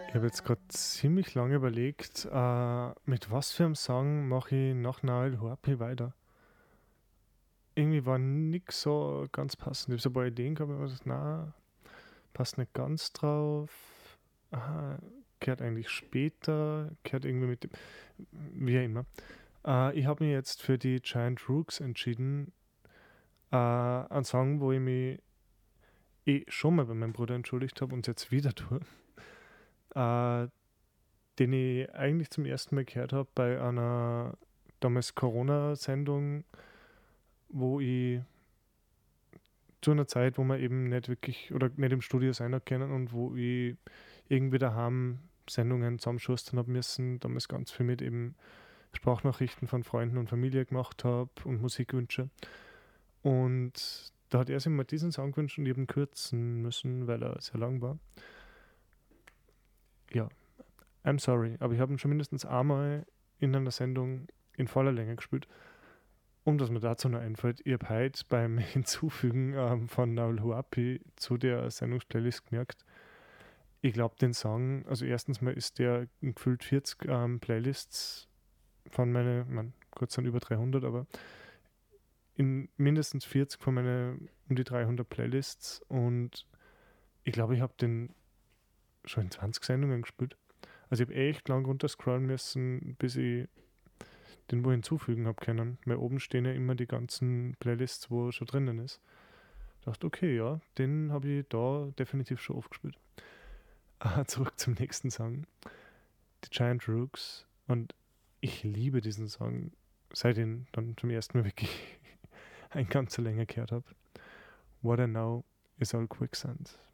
Ich habe jetzt gerade ziemlich lange überlegt, mit was für einem Song mache ich nach Nael Happy weiter. Irgendwie war nix so ganz passend. Ich habe so ein paar Ideen gehabt, aber ich na, passt nicht ganz drauf. Aha, gehört eigentlich später, gehört irgendwie mit dem, wie auch immer. Ich habe mich jetzt für die Giant Rooks entschieden. Ein Song, wo ich mich schon mal bei meinem Bruder entschuldigt habe und es jetzt wieder tue. Äh, Den ich eigentlich zum ersten Mal gehört habe bei einer damals Corona-Sendung, wo ich zu einer Zeit, wo man eben nicht wirklich oder nicht im Studio sein hat können und wo ich irgendwie daheim Sendungen zusammenschustern habe müssen, damals ganz viel mit eben Sprachnachrichten von Freunden und Familie gemacht habe und Musikwünsche. Und da hat er sich mal diesen Song gewünscht und ich habe ihn kürzen müssen, weil er sehr lang war. Ja, I'm sorry, aber ich habe ihn schon mindestens einmal in einer Sendung in voller Länge gespielt. Und was mir dazu noch einfällt, ich habe heute beim Hinzufügen von Naul Huapi zu der Sendungsplaylist gemerkt, ich glaube, den Song, also erstens mal ist der in gefühlt 40 Playlists von meinen, man, Gott sind über 300, aber in mindestens 40 von meinen um die 300 Playlists und ich glaube, ich habe den schon in 20 Sendungen gespielt. Also ich habe echt lang runterscrollen müssen, bis ich den wo hinzufügen habe können. Weil oben stehen ja immer die ganzen Playlists, wo er schon drinnen ist. Ich dachte, okay, ja, den habe ich da definitiv schon oft gespielt. Zurück zum nächsten Song. Die Giant Rooks. Und ich liebe diesen Song, seit ich ihn dann zum ersten Mal wirklich ein ganze Länge gehört habe. What I Know is All Quicksand.